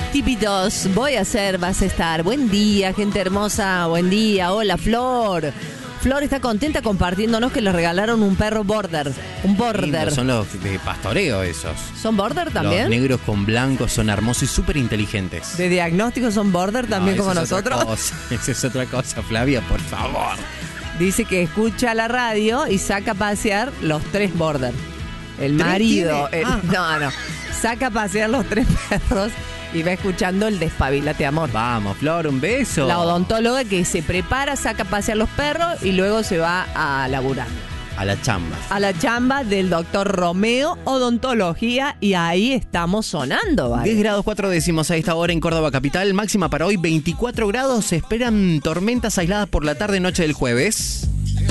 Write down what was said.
Típidos, vas a estar. Buen día, gente hermosa, buen día. Hola, Flor. Flor está contenta compartiéndonos que le regalaron un perro border. Un border. Lindos, son los de pastoreo esos. ¿Son border también? Los negros con blancos son hermosos y súper inteligentes. ¿De diagnóstico son border también como esa nosotros? Esa es otra cosa, Flavia, por favor. Dice que escucha la radio y saca a pasear los 3 border. El marido. No. Saca a pasear los 3 perros y va escuchando el Despabilate, amor. Vamos, Flor, un beso. La odontóloga que se prepara, saca a pasear los perros y luego se va a laburar. A la chamba. A la chamba del doctor Romeo, odontología, y ahí estamos sonando, ¿vale? 10 grados 4 décimos a esta hora en Córdoba capital. Máxima para hoy 24 grados. Se esperan tormentas aisladas por la tarde-noche del jueves.